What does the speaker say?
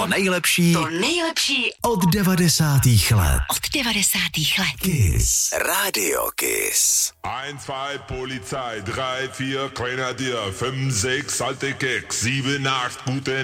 To nejlepší od 90. let. Kiss. Radio Kiss. 1, 2, Polizei, 3, 4, Grenadier, 5, 6, alte Keks, 7, 8, gute